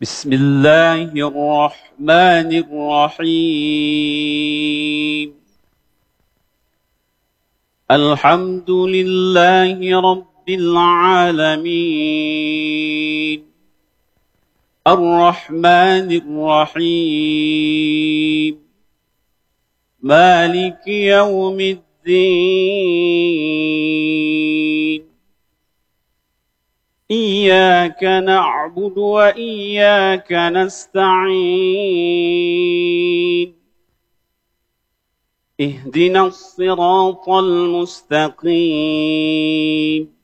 بسم الله الرحمن الرحيم. الحمد لله رب العالمين، الرحمن الرحيم، مالك يوم الدين. إياك نعبد وإياك نستعين، اهدنا الصراط المستقيم،